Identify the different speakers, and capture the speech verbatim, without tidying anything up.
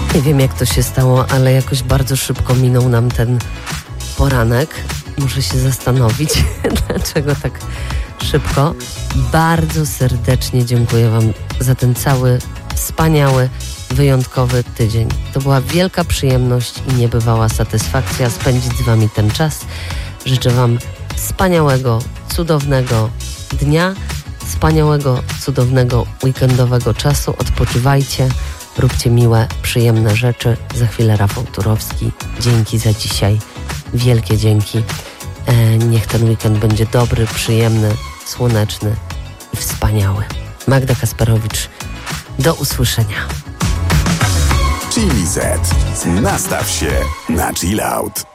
Speaker 1: Nie wiem, jak to się stało, ale jakoś bardzo szybko minął nam ten poranek. Muszę się zastanowić, dlaczego tak szybko. Bardzo serdecznie dziękuję Wam za ten cały wspaniały, wyjątkowy tydzień. To była wielka przyjemność i niebywała satysfakcja spędzić z Wami ten czas. Życzę Wam wspaniałego, cudownego dnia, wspaniałego, cudownego, weekendowego czasu. Odpoczywajcie, róbcie miłe, przyjemne rzeczy. Za chwilę Rafał Turowski. Dzięki za dzisiaj. Wielkie dzięki. E, niech ten weekend będzie dobry, przyjemny, słoneczny i wspaniały. Magda Kasperowicz. Do usłyszenia.
Speaker 2: Chili Z. Nastaw się na chill out.